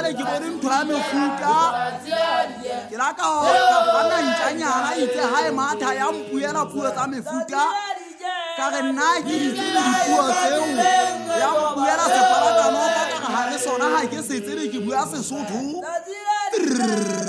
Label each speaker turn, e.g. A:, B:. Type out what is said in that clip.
A: jwale ke bone ntho ya mefuta ke la ka gana ntjanyana itse ha e matha ya mpuela puo tsa mefuta ka re nna ke ditsebe dipuo tseo ya mpuela sefarakanoka ka ga le sona ha ke se tsebe ke bua Sesotho